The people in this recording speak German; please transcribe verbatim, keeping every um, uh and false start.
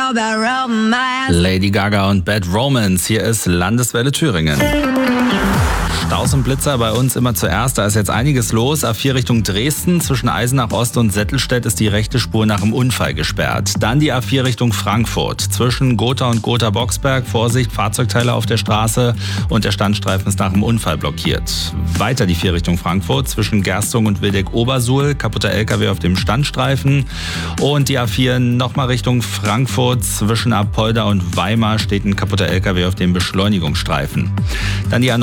Lady Gaga und Bad Romance. Hier ist Landeswelle Thüringen. Staus und Blitzer bei uns immer zuerst. Da ist jetzt einiges los. A vier Richtung Dresden. Zwischen Eisenach Ost und Settelstedt ist die rechte Spur nach dem Unfall gesperrt. Dann die A vier Richtung Frankfurt. Zwischen Gotha und Gotha-Boxberg. Vorsicht, Fahrzeugteile auf der Straße. Und der Standstreifen ist nach dem Unfall blockiert. Weiter die vier Richtung Frankfurt. Zwischen Gerstung und Wildeck-Obersuhl. Kaputter L K W auf dem Standstreifen. Und die A vier nochmal Richtung Frankfurt. Zwischen Apolda und Weimar steht ein kaputter L K W auf dem Beschleunigungsstreifen. Dann die A